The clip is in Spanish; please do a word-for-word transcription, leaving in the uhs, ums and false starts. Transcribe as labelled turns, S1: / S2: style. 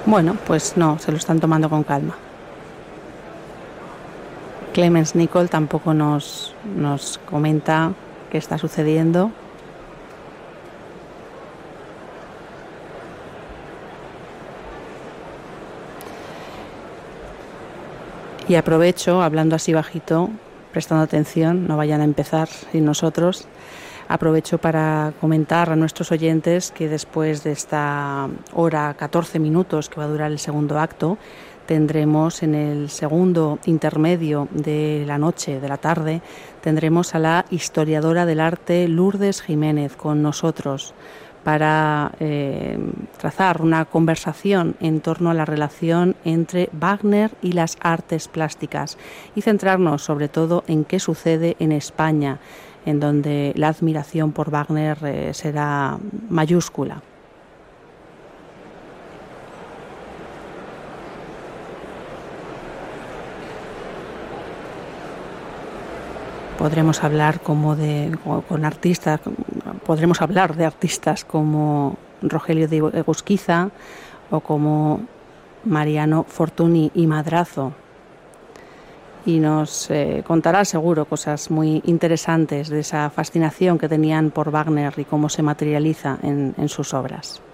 S1: Bueno, pues no, se lo están tomando con calma. Clemens Nicol tampoco nos, nos comenta qué está sucediendo. Y aprovecho, hablando así bajito, prestando atención, no vayan a empezar sin nosotros, aprovecho para comentar a nuestros oyentes que después de esta hora catorce minutos que va a durar el segundo acto, tendremos en el segundo intermedio de la noche, de la tarde, tendremos a la historiadora del arte Lourdes Jiménez con nosotros para eh, trazar una conversación en torno a la relación entre Wagner y las artes plásticas y centrarnos sobre todo en qué sucede en España, en donde la admiración por Wagner eh, será mayúscula. Podremos hablar como de con artistas, podremos hablar de artistas como Rogelio de Egusquiza o como Mariano Fortuny y Madrazo. Y nos eh, contará seguro cosas muy interesantes de esa fascinación que tenían por Wagner y cómo se materializa en, en sus obras.